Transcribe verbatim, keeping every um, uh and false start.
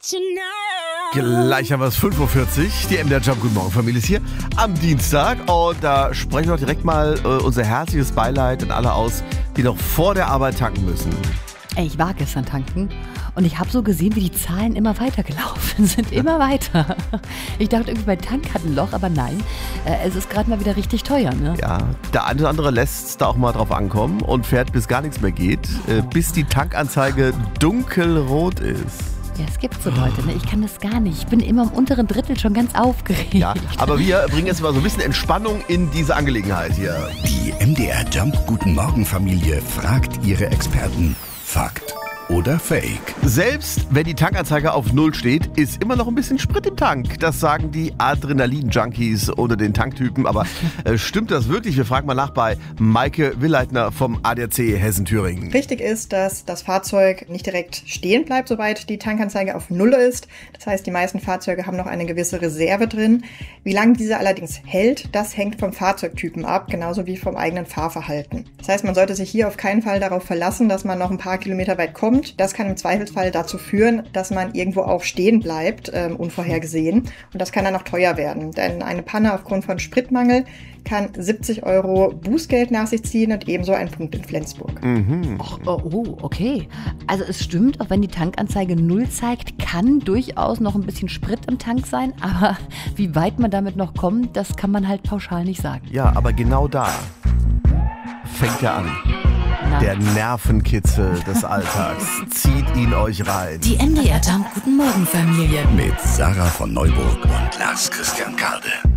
Gleich haben wir es fünf Uhr vierzig. Die M D R Jump Guten Morgen Familie ist hier am Dienstag. Und da sprechen wir doch direkt mal äh, unser herzliches Beileid an alle aus, die noch vor der Arbeit tanken müssen. Ey, ich war gestern tanken und ich habe so gesehen, wie die Zahlen immer weiter gelaufen sind. Immer weiter. Ich dachte irgendwie, mein Tank hat ein Loch, aber nein. Äh, es ist gerade mal wieder richtig teuer, ne? Ja, der eine oder andere lässt es da auch mal drauf ankommen und fährt, bis gar nichts mehr geht, äh, bis die Tankanzeige dunkelrot ist. Ja, es gibt so Leute, ne? Ich kann das gar nicht. Ich bin immer im unteren Drittel schon ganz aufgeregt. Ja, aber wir bringen jetzt mal so ein bisschen Entspannung in diese Angelegenheit hier. Die M D R Jump Guten Morgen Familie fragt ihre Experten. Fakt oder Fake? Selbst wenn die Tankanzeige auf Null steht, ist immer noch ein bisschen Sprit im Tank. Das sagen die Adrenalin-Junkies oder den Tanktypen. Aber äh, stimmt das wirklich? Wir fragen mal nach bei Maike Willeitner vom A D A C Hessen-Thüringen. Richtig ist, dass das Fahrzeug nicht direkt stehen bleibt, sobald die Tankanzeige auf Null ist. Das heißt, die meisten Fahrzeuge haben noch eine gewisse Reserve drin. Wie lange diese allerdings hält, das hängt vom Fahrzeugtypen ab, genauso wie vom eigenen Fahrverhalten. Das heißt, man sollte sich hier auf keinen Fall darauf verlassen, dass man noch ein paar Kilometer weit kommt. Das kann im Zweifelsfall dazu führen, dass man irgendwo auch stehen bleibt, ähm, unvorhergesehen. Und das kann dann auch teuer werden. Denn eine Panne aufgrund von Spritmangel kann siebzig Euro Bußgeld nach sich ziehen und ebenso ein Punkt in Flensburg. Mhm. Och, oh, oh, okay. Also es stimmt, auch wenn die Tankanzeige Null zeigt, kann durchaus noch ein bisschen Sprit im Tank sein. Aber wie weit man damit noch kommt, das kann man halt pauschal nicht sagen. Ja, aber genau da fängt er an. Der Nervenkitzel des Alltags. Zieht ihn euch rein. Die M D R Jump Guten Morgen Familie. Mit Sarah von Neuburg und Lars Christian Karde.